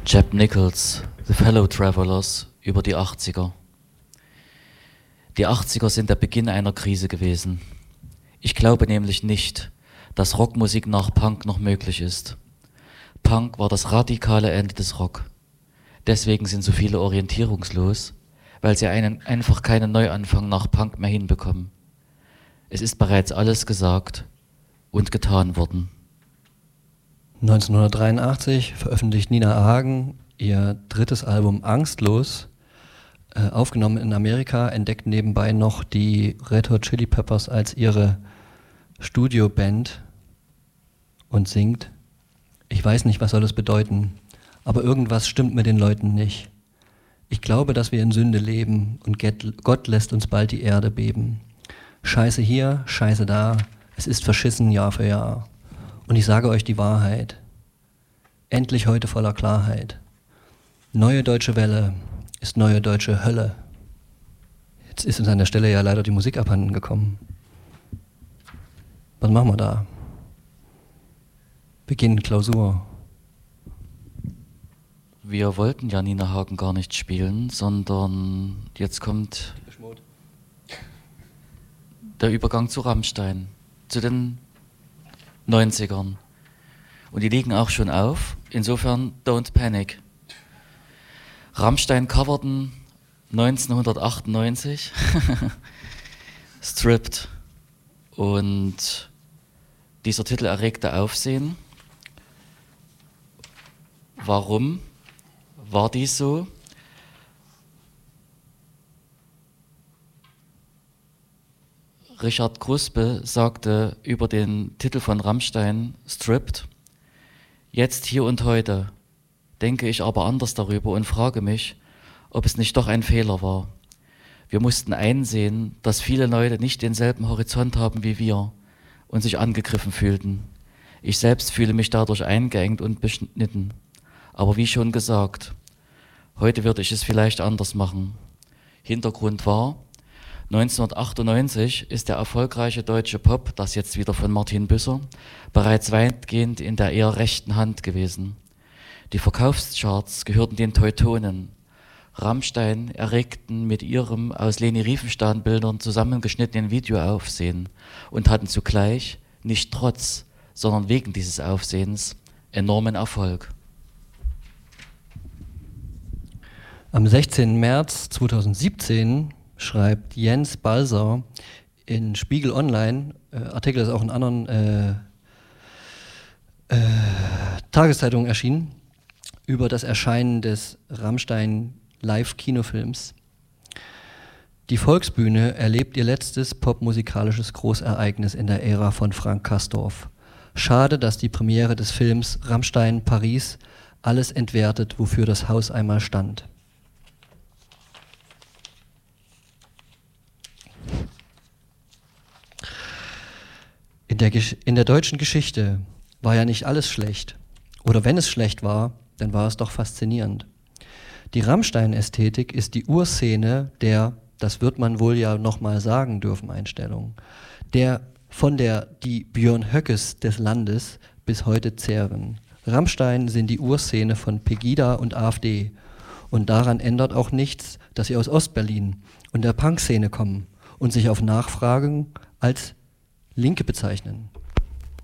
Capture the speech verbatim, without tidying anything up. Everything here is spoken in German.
Jeb Nichols, The Fellow Travelers, über die achtziger. Die achtziger sind der Beginn einer Krise gewesen. Ich glaube nämlich nicht, dass Rockmusik nach Punk noch möglich ist. Punk war das radikale Ende des Rock. Deswegen sind so viele orientierungslos, weil sie einen, einfach keinen Neuanfang nach Punk mehr hinbekommen. Es ist bereits alles gesagt und getan worden. neunzehnhundertdreiundachtzig veröffentlicht Nina Hagen ihr drittes Album Angstlos, äh, aufgenommen in Amerika, entdeckt nebenbei noch die Red Hot Chili Peppers als ihre Studioband und singt: Ich weiß nicht, was soll es bedeuten, aber irgendwas stimmt mit den Leuten nicht. Ich glaube, dass wir in Sünde leben und Gott lässt uns bald die Erde beben. Scheiße hier, Scheiße da, es ist verschissen Jahr für Jahr. Und ich sage euch die Wahrheit. Endlich heute voller Klarheit. Neue deutsche Welle ist neue deutsche Hölle. Jetzt ist uns an der Stelle ja leider die Musik abhanden gekommen. Was machen wir da? Beginn Klausur. Wir wollten ja Nina Hagen gar nicht spielen, sondern jetzt kommt der Übergang zu Rammstein, zu den neunzigern. Und die liegen auch schon auf, insofern don't panic. Rammstein coverten neunzehnhundertachtundneunzig Stripped, und dieser Titel erregte Aufsehen. Warum war dies so? Richard Kruspe sagte über den Titel von Rammstein, Stripped: Jetzt, hier und heute, denke ich aber anders darüber und frage mich, ob es nicht doch ein Fehler war. Wir mussten einsehen, dass viele Leute nicht denselben Horizont haben wie wir und sich angegriffen fühlten. Ich selbst fühle mich dadurch eingeengt und beschnitten. Aber wie schon gesagt, heute würde ich es vielleicht anders machen. Hintergrund war: neunzehnhundertachtundneunzig ist der erfolgreiche deutsche Pop, das jetzt wieder von Martin Büsser, bereits weitgehend in der eher rechten Hand gewesen. Die Verkaufscharts gehörten den Teutonen. Rammstein erregten mit ihrem aus Leni Riefenstahl-Bildern zusammengeschnittenen Video Aufsehen und hatten zugleich, nicht trotz, sondern wegen dieses Aufsehens, enormen Erfolg. Am sechzehnten März zweitausendsiebzehn schreibt Jens Balser in Spiegel Online, äh, Artikel ist auch in anderen äh, äh, Tageszeitungen erschienen, über das Erscheinen des Rammstein Live-Kinofilms. Die Volksbühne erlebt ihr letztes popmusikalisches Großereignis in der Ära von Frank Castorf. Schade, dass die Premiere des Films Rammstein Paris alles entwertet, wofür das Haus einmal stand. In der, in der deutschen Geschichte war ja nicht alles schlecht. Oder wenn es schlecht war, dann war es doch faszinierend. Die Rammstein-Ästhetik ist die Urszene der, das wird man wohl ja nochmal sagen dürfen, Einstellung, der von der die Björn Höckes des Landes bis heute zehren. Rammstein sind die Urszene von Pegida und AfD. Und daran ändert auch nichts, dass sie aus Ostberlin und der Punkszene kommen und sich auf Nachfragen als Linke bezeichnen.